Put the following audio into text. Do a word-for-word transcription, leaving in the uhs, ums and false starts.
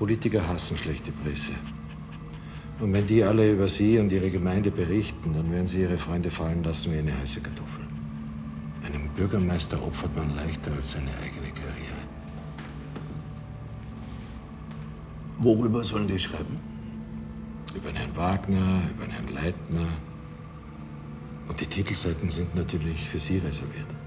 Politiker hassen schlechte Presse. Und wenn die alle über Sie und Ihre Gemeinde berichten, dann werden Sie Ihre Freunde fallen lassen wie eine heiße Kartoffel. Einem Bürgermeister opfert man leichter als seine eigene Karriere. Worüber sollen die schreiben? Über den Herrn Wagner, über den Herrn Leitner. Und die Titelseiten sind natürlich für Sie reserviert.